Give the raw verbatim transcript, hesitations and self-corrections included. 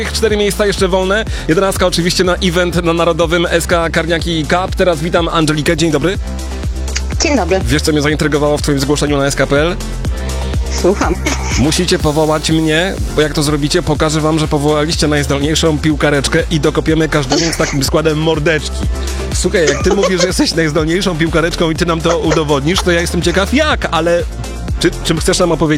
Cztery miejsca jeszcze wolne. Jedenastka oczywiście na event na Narodowym S K Karniaki Cup. Teraz witam Angelikę. Dzień dobry. Dzień dobry. Wiesz, co mnie zaintrygowało w twoim zgłoszeniu na S K kropka P L? Słucham. Musicie powołać mnie, bo jak to zrobicie, pokażę wam, że powołaliście najzdolniejszą piłkareczkę i dokopiemy każdemu z takim składem mordeczki. Słuchaj, jak ty mówisz, że jesteś najzdolniejszą piłkareczką i ty nam to udowodnisz, to ja jestem ciekaw jak, ale czy, czym chcesz nam opowiedzieć?